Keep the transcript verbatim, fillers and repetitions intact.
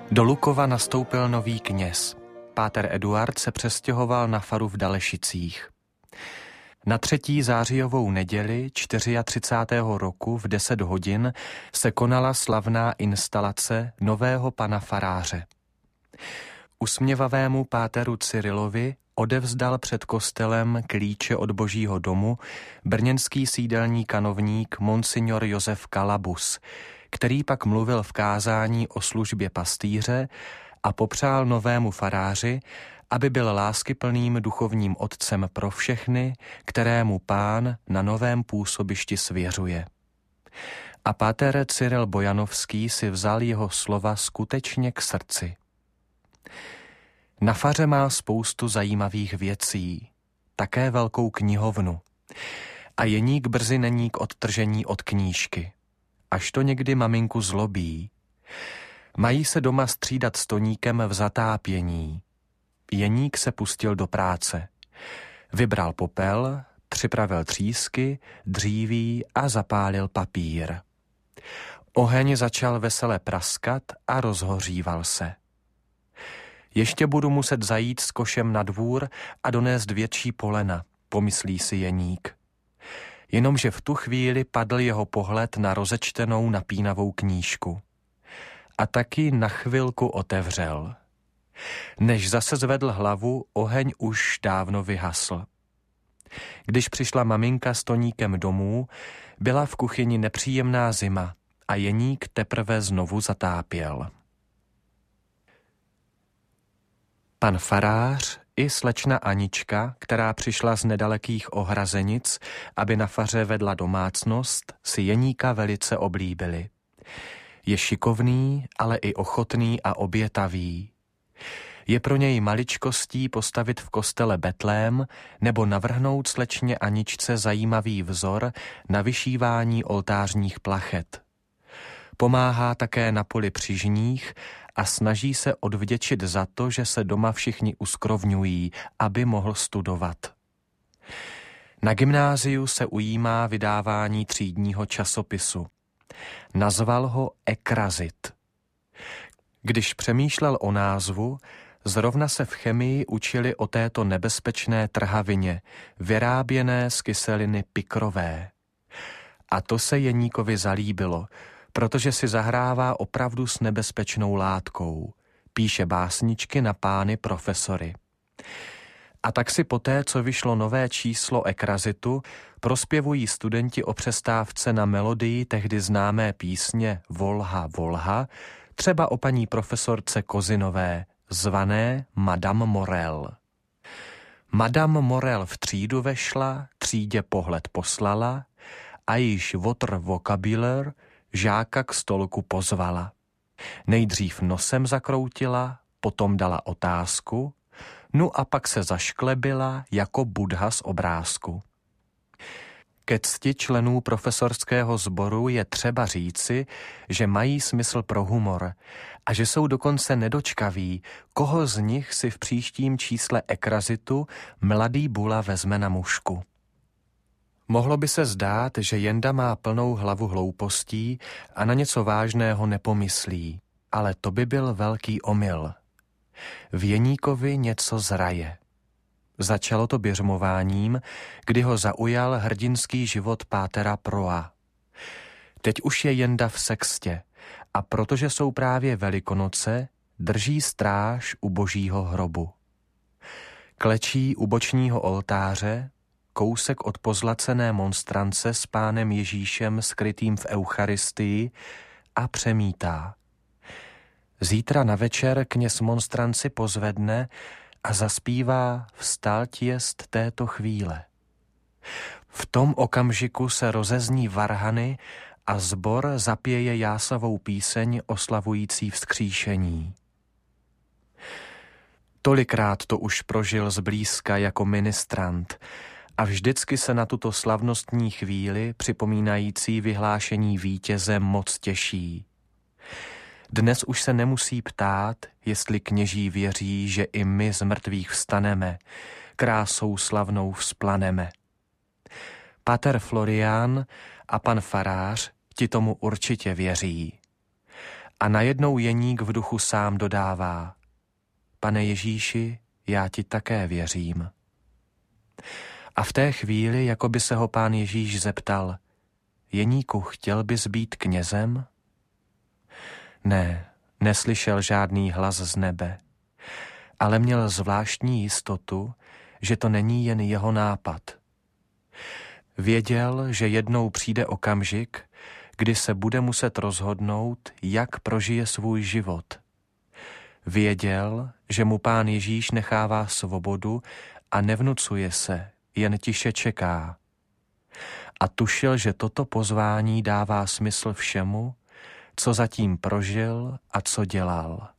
Do Lukova nastoupil nový kněz. Páter Eduard se přestěhoval na faru v Dalešicích. Na třetí zářijovou neděli třicátého čtvrtého roku v deset hodin se konala slavná instalace nového pana faráře. Usměvavému páteru Cyrilovi odevzdal před kostelem klíče od Božího domu brněnský sídelní kanovník monsignor Josef Kalabus, který pak mluvil v kázání o službě pastýře a popřál novému faráři, aby byl láskyplným duchovním otcem pro všechny, kterému Pán na novém působišti svěřuje. A páter Cyril Bojanovský si vzal jeho slova skutečně k srdci. Na faře má spoustu zajímavých věcí, také velkou knihovnu. A jeník brzy není k odtržení od knížky. Až to někdy maminku zlobí. Mají se doma střídat s Toníkem v zatápění. Jeník se pustil do práce. Vybral popel, připravil třísky, dříví a zapálil papír. Oheň začal vesele praskat a rozhoříval se. Ještě budu muset zajít s košem na dvůr a donést větší polena, pomyslí si jeník. Jenomže v tu chvíli padl jeho pohled na rozečtenou napínavou knížku. A taky na chvilku otevřel. Než zase zvedl hlavu, oheň už dávno vyhasl. Když přišla maminka s Toníkem domů, byla v kuchyni nepříjemná zima a jeník teprve znovu zatápěl. Pan farář i slečna Anička, která přišla z nedalekých Ohrazenic, aby na faře vedla domácnost, si jeníka velice oblíbili. Je šikovný, ale i ochotný a obětavý. Je pro něj maličkostí postavit v kostele betlém nebo navrhnout slečně Aničce zajímavý vzor na vyšívání oltářních plachet. Pomáhá také na poli přižních a snaží se odvděčit za to, že se doma všichni uskrovňují, aby mohl studovat. Na gymnáziu se ujímá vydávání třídního časopisu. Nazval ho Ekrazit. Když přemýšlel o názvu, zrovna se v chemii učili o této nebezpečné trhavině, vyráběné z kyseliny pikrové. A to se jeníkovi zalíbilo, protože si zahrává opravdu s nebezpečnou látkou. Píše básničky na pány profesory. A tak si poté, co vyšlo nové číslo Ekrazitu, prospěvují studenti o přestávce na melodii tehdy známé písně Volha, Volha, třeba o paní profesorce Kozinové, zvané Madame Morel. Madame Morel v třídu vešla, třídě pohled poslala a již votr vocabulaire žáka k stolku pozvala. Nejdřív nosem zakroutila, potom dala otázku, no a pak se zašklebila jako Buddha z obrázku. Ke cti členů profesorského sboru je třeba říci, že mají smysl pro humor a že jsou dokonce nedočkaví, koho z nich si v příštím čísle Ekrazitu mladý Bula vezme na mušku. Mohlo by se zdát, že Jenda má plnou hlavu hloupostí a na něco vážného nepomyslí, ale to by byl velký omyl. V jeníkovi něco zraje. Začalo to běžmováním, kdy ho zaujal hrdinský život pátera Proa. Teď už je Jenda v sextě a protože jsou právě Velikonoce, drží stráž u Božího hrobu. Klečí u bočního oltáře, kousek od pozlacené monstrance s pánem Ježíšem skrytým v Eucharistii a přemítá. Zítra na večer kněz monstranci pozvedne a zaspívá Vstalt jest této chvíle. V tom okamžiku se rozezní varhany a sbor zapěje jásavou píseň oslavující vzkříšení. Tolikrát to už prožil zblízka jako ministrant a vždycky se na tuto slavnostní chvíli, připomínající vyhlášení vítěze, moc těší. Dnes už se nemusí ptát, jestli kněží věří, že i my z mrtvých vstaneme, krásou slavnou vzplaneme. Pater Florián a pan farář ti tomu určitě věří. A najednou Jeník v duchu sám dodává: Pane Ježíši, já ti také věřím. A v té chvíli, jako by se ho Pán Ježíš zeptal: Jeníku, chtěl bys být knězem? Ne, neslyšel žádný hlas z nebe, ale měl zvláštní jistotu, že to není jen jeho nápad. Věděl, že jednou přijde okamžik, kdy se bude muset rozhodnout, jak prožije svůj život. Věděl, že mu Pán Ježíš nechává svobodu a nevnucuje se, jen tiše čeká. A tušil, že toto pozvání dává smysl všemu, co zatím prožil a co dělal.